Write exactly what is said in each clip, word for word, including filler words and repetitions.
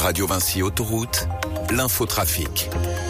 Radio Vinci Autoroute, l'infotrafic.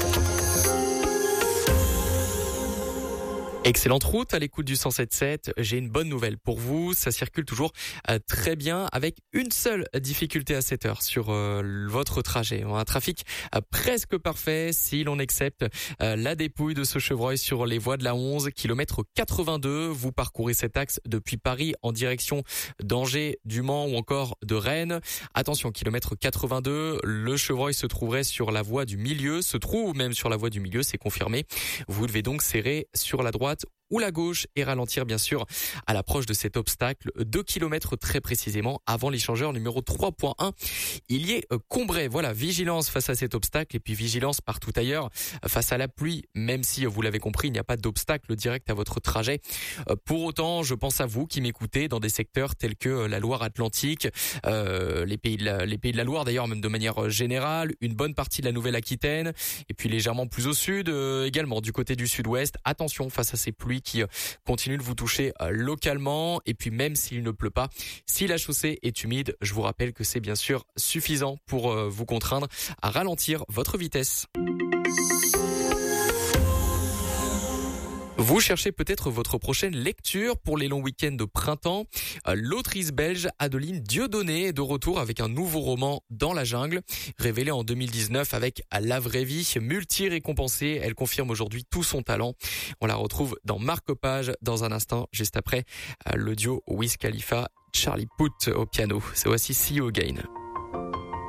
Excellente route à l'écoute du cent sept sept. J'ai une bonne nouvelle pour vous. Ça circule toujours euh, très bien avec une seule difficulté à cette heure sur euh, votre trajet. Un trafic euh, presque parfait si l'on accepte euh, la dépouille de ce chevreuil sur les voies de la onze, kilomètre quatre-vingt-deux. Vous parcourez cet axe depuis Paris en direction d'Angers, du Mans ou encore de Rennes. Attention, kilomètre quatre-vingt-deux, le chevreuil se trouverait sur la voie du milieu, se trouve même sur la voie du milieu, c'est confirmé. Vous devez donc serrer sur la droite ou la gauche et ralentir bien sûr à l'approche de cet obstacle, deux kilomètres très précisément avant l'échangeur numéro trois point un. Il y est Combray. Voilà, vigilance face à cet obstacle et puis vigilance partout ailleurs face à la pluie, même si vous l'avez compris, il n'y a pas d'obstacle direct à votre trajet. Pour autant, je pense à vous qui m'écoutez dans des secteurs tels que la Loire-Atlantique, euh, les pays de la, les pays de la Loire d'ailleurs, même de manière générale, une bonne partie de la Nouvelle-Aquitaine et puis légèrement plus au sud, euh, également du côté du sud-ouest. Attention face à ces pluies qui continue de vous toucher localement. Et puis même s'il ne pleut pas, si la chaussée est humide, je vous rappelle que c'est bien sûr suffisant pour vous contraindre à ralentir votre vitesse. Vous cherchez peut-être votre prochaine lecture pour les longs week-ends de printemps. L'autrice belge Adeline Dieudonné est de retour avec un nouveau roman Dans la jungle, révélé en deux mille dix-neuf avec La vraie vie, multi-récompensée. Elle confirme aujourd'hui tout son talent. On la retrouve dans Marque-Page dans un instant, juste après le duo Wiz Khalifa, Charlie Puth au piano. C'est aussi See You Again.